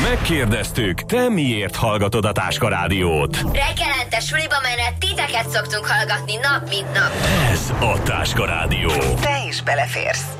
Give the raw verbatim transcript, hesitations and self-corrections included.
Megkérdeztük, te miért hallgatod a Táska Rádiót? Reggelente suliba menet titeket szoktunk hallgatni nap mint nap. Ez a Táska Rádió. Te is beleférsz.